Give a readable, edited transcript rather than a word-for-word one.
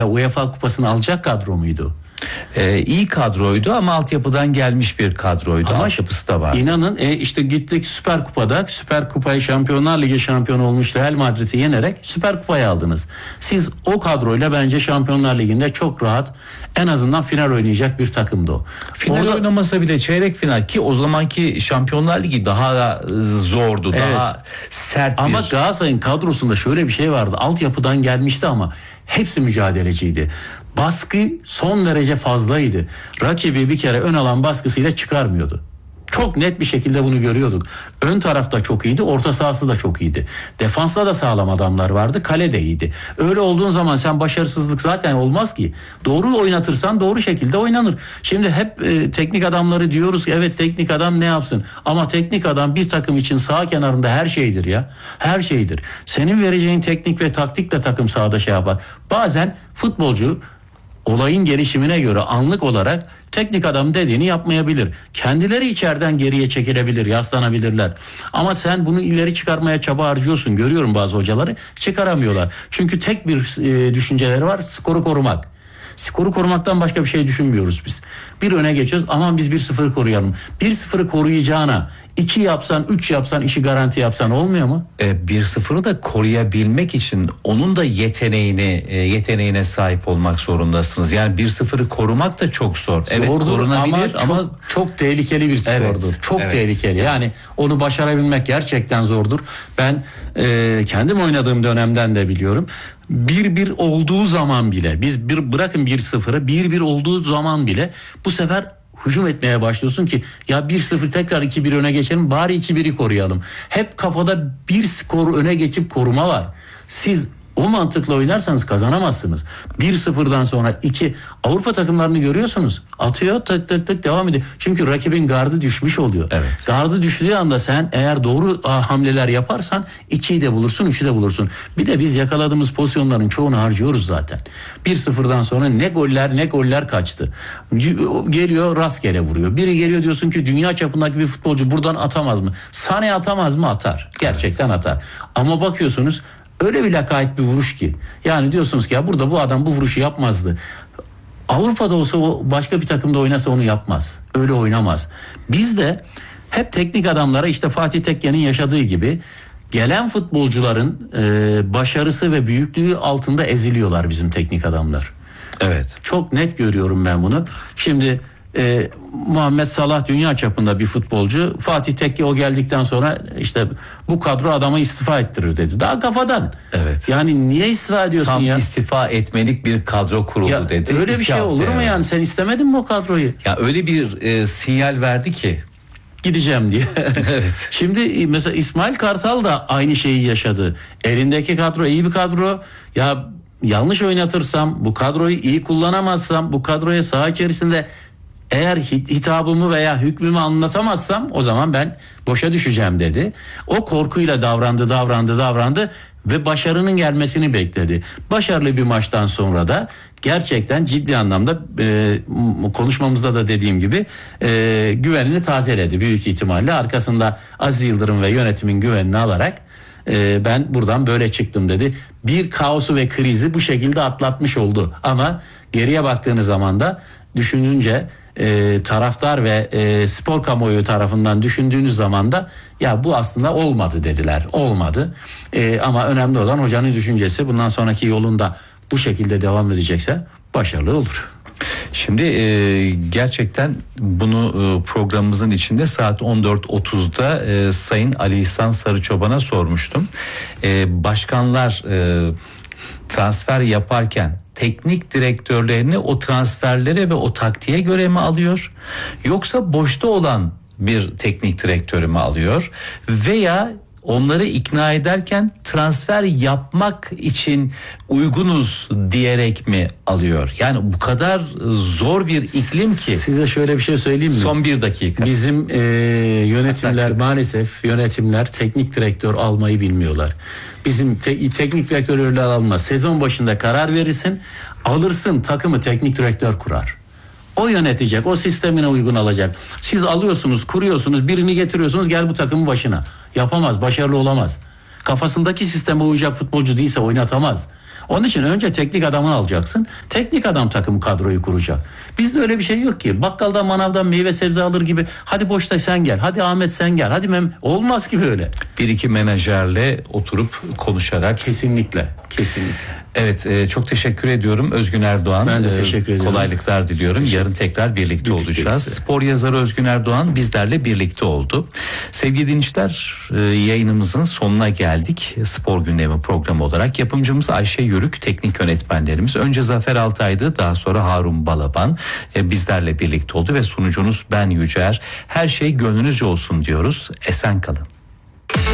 UEFA kupasını alacak kadro muydu? İyi kadroydu ama altyapıdan gelmiş bir kadroydu. Ama altyapısı da var. İnanın işte gittik Süper Kupa'da, Süper Kupayı Şampiyonlar Ligi şampiyonu olmuş Real Madrid'i yenerek Süper Kupayı aldınız. Siz o kadroyla bence Şampiyonlar Ligi'nde çok rahat, en azından final oynayacak bir takımdı o. Final oynamasa bile çeyrek final, ki o zamanki Şampiyonlar Ligi daha zordu, Evet. daha sert bir... Ama Galatasaray'ın kadrosunda şöyle bir şey vardı. Altyapıdan gelmişti ama hepsi mücadeleciydi. Baskı son derece fazlaydı. Rakibi bir kere ön alan baskısıyla çıkarmıyordu. Çok net bir şekilde bunu görüyorduk. Ön tarafta çok iyiydi, orta sahası da çok iyiydi. Defansta da sağlam adamlar vardı, kale de iyiydi. Öyle olduğun zaman sen başarısızlık zaten olmaz ki. Doğru oynatırsan doğru şekilde oynanır. Şimdi hep teknik adamları diyoruz ki evet, teknik adam ne yapsın? Ama teknik adam bir takım için sağ kenarında her şeydir ya. Her şeydir. Senin vereceğin teknik ve taktikle takım sahada şey yapar. Bazen futbolcu olayın gelişimine göre anlık olarak teknik adam dediğini yapmayabilir. Kendileri içeriden geriye çekilebilir, yaslanabilirler. Ama sen bunu ileri çıkarmaya çaba harcıyorsun. Görüyorum bazı hocaları, çıkaramıyorlar. Çünkü tek bir düşünceleri var: skoru korumak. Skoru korumaktan başka bir şey düşünmüyoruz biz. Bir öne geçiyoruz, aman biz 1-0 koruyalım. 1-0'ı koruyacağına 2 yapsan, 3 yapsan, işi garanti yapsan olmuyor mu? 1-0'ı da koruyabilmek için onun da yeteneğine sahip olmak zorundasınız. Yani 1-0'ı korumak da çok zor. Evet, korunabilir ama çok tehlikeli bir skordur. Evet, çok evet. tehlikeli. Yani onu başarabilmek gerçekten zordur. Ben kendim oynadığım dönemden de biliyorum. 1-1 olduğu zaman bile, biz bırakın 1-0'ı, 1-1 olduğu zaman bile bu sefer hücum etmeye başlıyorsun ki ya 1-0 tekrar 2-1 öne geçelim, bari 2-1'i koruyalım. Hep kafada bir skor öne geçip koruma var. Siz o mantıkla oynarsanız kazanamazsınız. 1-0'dan sonra 2, Avrupa takımlarını görüyorsunuz. Atıyor, tık tık tık devam ediyor. Çünkü rakibin gardı düşmüş oluyor. Evet. Gardı düştüğü anda sen eğer doğru hamleler yaparsan 2'yi de bulursun, 3'ü de bulursun. Bir de biz yakaladığımız pozisyonların çoğunu harcıyoruz zaten. 1-0'dan sonra ne goller kaçtı. Geliyor rastgele vuruyor. Biri geliyor, diyorsun ki dünya çapındaki bir futbolcu buradan atamaz mı? Sané atamaz mı? Atar. Gerçekten atar. Ama bakıyorsunuz öyle bir lakayt bir vuruş ki. Yani diyorsunuz ki ya burada bu adam bu vuruşu yapmazdı. Avrupa'da olsa, o başka bir takımda oynasa onu yapmaz. Öyle oynamaz. Biz de hep teknik adamlara, işte Fatih Tekke'nin yaşadığı gibi, gelen futbolcuların başarısı ve büyüklüğü altında eziliyorlar bizim teknik adamlar. Evet. Çok net görüyorum ben bunu. Şimdi Muhammed Salah dünya çapında bir futbolcu. Fatih Tekke o geldikten sonra işte bu kadro adamı istifa ettirir dedi. Daha kafadan. Evet. Yani niye istifa ediyorsun Tam ya? istifa etmelik bir kadro kuruldu Ya dedi. öyle bir şey olur mu yani? Sen istemedin mi o kadroyu? Ya öyle bir sinyal verdi ki. Gideceğim diye. Evet. Şimdi mesela İsmail Kartal da aynı şeyi yaşadı. Elindeki kadro iyi bir kadro. Ya yanlış oynatırsam, bu kadroyu iyi kullanamazsam, bu kadroya saha içerisinde eğer hitabımı veya hükmümü anlatamazsam o zaman ben boşa düşeceğim dedi. O korkuyla davrandı ve başarının gelmesini bekledi. Başarılı bir maçtan sonra da gerçekten ciddi anlamda konuşmamızda da dediğim gibi güvenini tazeledi büyük ihtimalle. Arkasında Aziz Yıldırım ve yönetimin güvenini alarak ben buradan böyle çıktım dedi. Bir kaosu ve krizi bu şekilde atlatmış oldu. Ama geriye baktığınız zaman da düşününce taraftar ve spor kamuoyu tarafından düşündüğünüz zaman da ya bu aslında olmadı dediler. Olmadı. Ama önemli olan hocanın düşüncesi. Bundan sonraki yolunda bu şekilde devam edecekse başarılı olur. Şimdi gerçekten bunu programımızın içinde saat 14.30'da Sayın Ali İhsan Sarıçoban'a sormuştum. Başkanlar transfer yaparken teknik direktörlerini o transferlere ve o taktiğe göre mi alıyor? Yoksa boşta olan bir teknik direktörü mü alıyor? Veya onları ikna ederken transfer yapmak için uygunuz diyerek mi alıyor? Yani bu kadar zor bir iklim ki. Size şöyle bir şey söyleyeyim mi? Son bir dakika. Bizim yönetimler maalesef teknik direktör almayı bilmiyorlar. Bizim teknik direktörler almaz. Sezon başında karar verirsin, alırsın, takımı teknik direktör kurar. O yönetecek, o sistemine uygun alacak. Siz alıyorsunuz, kuruyorsunuz, birini getiriyorsunuz, gel bu takımın başına. Yapamaz, başarılı olamaz. Kafasındaki sisteme uyacak futbolcu değilse oynatamaz. Onun için önce teknik adamı alacaksın. Teknik adam takım kadroyu kuracak. Bizde öyle bir şey yok ki. Bakkaldan manavdan meyve sebze alır gibi. Hadi Boşta sen gel. Hadi Ahmet sen gel. Hadi olmaz ki böyle. Bir iki menajerle oturup konuşarak. Kesinlikle. Evet, çok teşekkür ediyorum Özgün Erdoğan. Ben de teşekkür ediyorum. Kolaylıklar diliyorum. Yarın tekrar birlikte olacağız. Spor yazarı Özgün Erdoğan bizlerle birlikte oldu. Sevgili dinleyiciler, yayınımızın sonuna geldik. Spor Gündemi programı olarak yapımcımız Ayşe Yörük, teknik yönetmenlerimiz önce Zafer Altay'dı, daha sonra Harun Balaban bizlerle birlikte oldu ve sunucunuz ben Yücer. Her şey gönlünüzce olsun diyoruz. Esen kalın.